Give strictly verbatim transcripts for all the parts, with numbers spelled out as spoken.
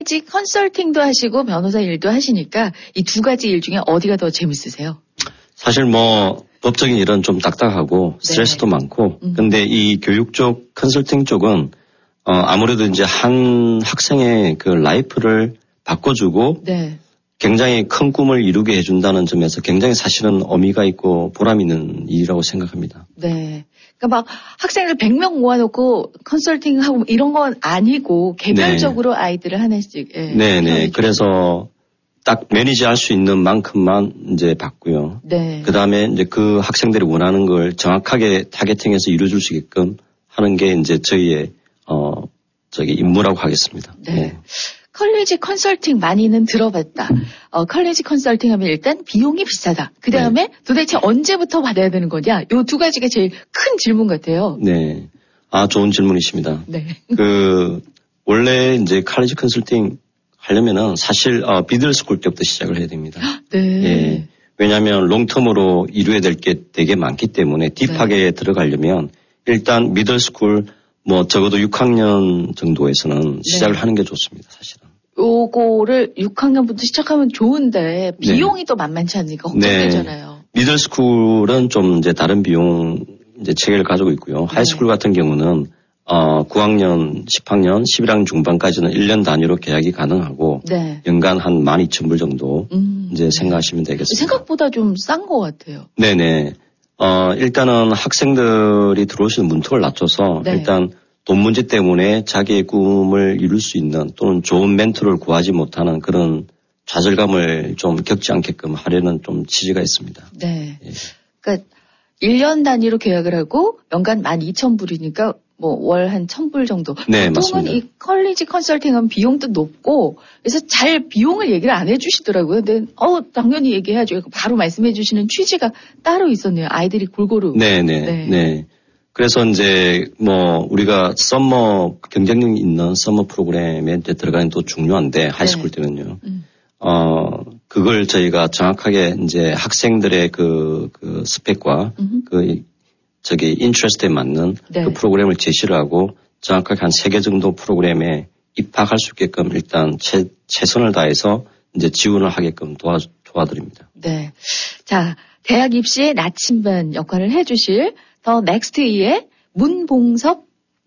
컬리지 컨설팅도 하시고 변호사 일도 하시니까 이 두 가지 일 중에 어디가 더 재밌으세요? 사실 뭐 법적인 일은 좀 딱딱하고 스트레스도 네. 많고 음. 근데 이 교육 쪽 컨설팅 쪽은 어 아무래도 이제 한 학생의 그 라이프를 바꿔주고 네. 굉장히 큰 꿈을 이루게 해준다는 점에서 굉장히 사실은 의미가 있고 보람 있는 일이라고 생각합니다. 네. 그러니까 막 학생을 백 명 모아놓고 컨설팅하고 이런 건 아니고 개별적으로 네. 아이들을 하나씩. 예, 네네. 그래서 딱 매니지할 수 있는 만큼만 이제 받고요. 네. 그 다음에 이제 그 학생들이 원하는 걸 정확하게 타겟팅해서 이루어줄 수 있게끔 하는 게 이제 저희의 어 저기 임무라고 하겠습니다. 네. 네. 컬리지 컨설팅 많이는 들어봤다. 어, 컬리지 컨설팅 하면 일단 비용이 비싸다. 그 다음에 네. 도대체 언제부터 받아야 되는 거냐? 요 두 가지가 제일 큰 질문 같아요. 네. 아, 좋은 질문이십니다. 네. 그, 원래 이제 컬리지 컨설팅 하려면은 사실, 어, 비들스쿨 때부터 시작을 해야 됩니다. 네. 예. 왜냐하면 롱텀으로 이루어야 될 게 되게 많기 때문에 딥하게 네. 들어가려면 일단 미들스쿨 뭐 적어도 육 학년 정도에서는 시작을 네. 하는 게 좋습니다, 사실은. 요거를 육 학년부터 시작하면 좋은데 비용이 네. 또 만만치 않으니까 걱정되잖아요. 네. 미들스쿨은 좀 이제 다른 비용 이제 체계를 가지고 있고요. 네. 하이스쿨 같은 경우는 어 구 학년, 십 학년, 십일 학년 중반까지는 일 년 단위로 계약이 가능하고 네. 연간 한 만 이천 불 정도 음. 이제 생각하시면 되겠습니다. 생각보다 좀 싼 것 같아요. 네네. 어 일단은 학생들이 들어오시는 문턱을 낮춰서 네. 일단 돈 문제 때문에 자기의 꿈을 이룰 수 있는 또는 좋은 멘토를 구하지 못하는 그런 좌절감을 좀 겪지 않게끔 하려는 좀 취지가 있습니다. 네. 예. 그러니까 일 년 단위로 계약을 하고 연간 만 이천 불이니까 뭐 월 한 천 불 정도. 네, 보통은 맞습니다. 이 컬리지 컨설팅은 비용도 높고 그래서 잘 비용을 얘기를 안 해주시더라고요. 근데 어 당연히 얘기해야죠. 바로 말씀해 주시는 취지가 따로 있었네요. 아이들이 골고루. 네네. 네. 네. 그래서 이제 뭐 우리가 썸머 경쟁력 있는 썸머 프로그램에 이제 들어가는 또 중요한데 하이스쿨 네. 때는요. 음. 어 그걸 저희가 정확하게 이제 학생들의 그, 그 스펙과 음흠. 그 저기 인트레스트에 맞는 네. 그 프로그램을 제시를 하고 정확하게 한 세 개 정도 프로그램에 입학할 수 있게끔 일단 최, 최선을 다해서 이제 지원을 하게끔 도와, 도와드립니다. 네. 자, 대학 입시의 나침반 역할을 해주실 더 넥스트이의 문봉섭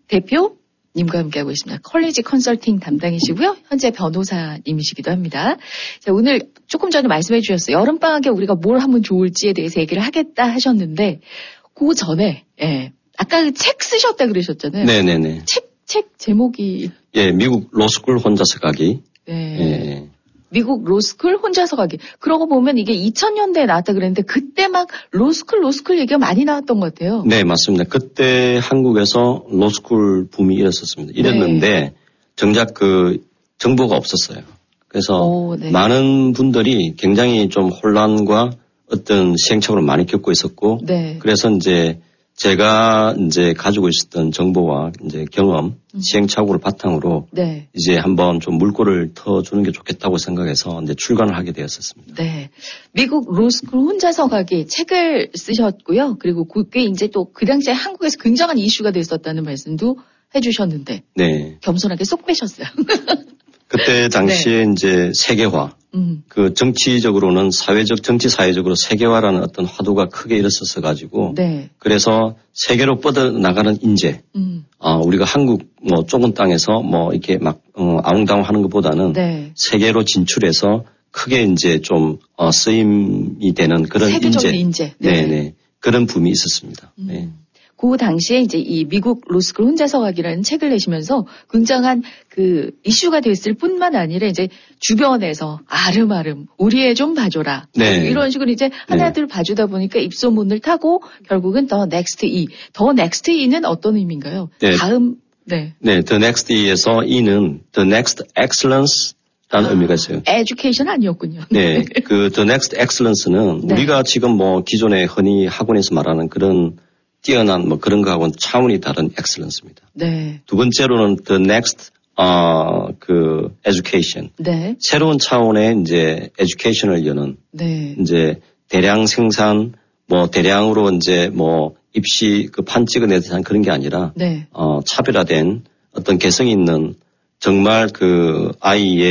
대표님과 함께하고 있습니다. 컬리지 컨설팅 담당이시고요. 현재 변호사님이시기도 합니다. 자, 오늘 조금 전에 말씀해 주셨어요. 여름방학에 우리가 뭘 하면 좋을지에 대해서 얘기를 하겠다 하셨는데 그 전에 예, 아까 그 책 쓰셨다 그러셨잖아요. 네네네. 책, 책 제목이 예, 미국 로스쿨 혼자서 가기. 네. 예. 미국 로스쿨 혼자서 가기. 그러고 보면 이게 이천 년대에 나왔다 그랬는데 그때 막 로스쿨 로스쿨 얘기가 많이 나왔던 것 같아요. 네, 맞습니다. 그때 한국에서 로스쿨 붐이 일었었습니다. 이랬는데 네. 정작 그 정보가 없었어요. 그래서 오, 네. 많은 분들이 굉장히 좀 혼란과 어떤 시행착오를 많이 겪고 있었고 네. 그래서 이제 제가 이제 가지고 있었던 정보와 이제 경험, 음. 시행착오를 바탕으로 네. 이제 한번 좀 물꼬를 터주는 게 좋겠다고 생각해서 이제 출간을 하게 되었었습니다. 네. 미국 로스쿨 혼자서 가기 책을 쓰셨고요. 그리고 그게 이제 또 그 당시에 한국에서 굉장한 이슈가 됐었다는 말씀도 해주셨는데. 네. 겸손하게 쏙 빼셨어요. 그때 당시에 네. 이제 세계화, 음. 그 정치적으로는 사회적, 정치 사회적으로 세계화라는 어떤 화두가 크게 일었었어 가지고, 네. 그래서 세계로 뻗어나가는 인재, 음. 어, 우리가 한국 뭐 좁은 땅에서 뭐 이렇게 막, 어, 아웅다웅 하는 것보다는 네. 세계로 진출해서 크게 이제 좀, 어, 쓰임이 되는 그런 세계적인 인재. 인재. 네. 네네. 그런 붐이 있었습니다. 음. 네. 그 당시에 이제 이 미국 로스쿨 혼자서 가기라는 책을 내시면서 굉장한 그 이슈가 됐을 뿐만 아니라 이제 주변에서 아름아름 우리 애 좀 봐줘라. 네. 이런 식으로 이제 하나둘 네. 봐주다 보니까 입소문을 타고 결국은 더 넥스트 E. 더 넥스트 E는 어떤 의미인가요? 네. 다음, 네. 네. The Next E에서 E는 The Next Excellence 라는 아, 의미가 있어요. 에듀케이션 아니었군요. 네. 그 The Next Excellence는 네. 우리가 지금 뭐 기존에 흔히 학원에서 말하는 그런 뛰어난 뭐 그런 거하고는 차원이 다른 엑셀런스입니다. 네. 두 번째로는 the next 어 그 education. 네. 새로운 차원의 이제 education을 여는 네. 이제 대량 생산 뭐 대량으로 이제 뭐 입시 그 판 찍어내듯한 그런 게 아니라 네. 어 차별화된 어떤 개성 있는 정말 그 아이의